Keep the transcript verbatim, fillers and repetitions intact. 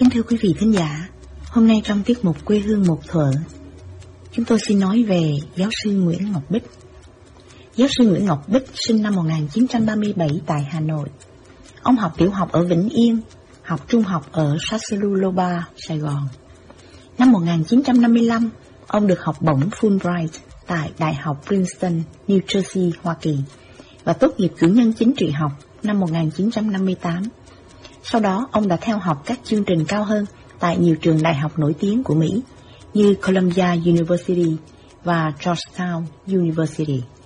Kính thưa quý vị thính giả, hôm nay trong tiết mục Quê hương một thuở, chúng tôi xin nói về giáo sư Nguyễn Ngọc Bích. Giáo sư Nguyễn Ngọc Bích sinh năm một nghìn chín trăm ba mươi bảy tại Hà Nội. Ông học tiểu học ở Vĩnh Yên, học trung học ở Sassarulova, Sài Gòn. Năm một nghìn chín trăm năm mươi lăm, ông được học bổng Fulbright tại Đại học Princeton, New Jersey, Hoa Kỳ và tốt nghiệp cử nhân chính trị học năm một nghìn chín trăm năm mươi tám. Sau đó, ông đã theo học các chương trình cao hơn tại nhiều trường đại học nổi tiếng của Mỹ như Columbia University và Georgetown University.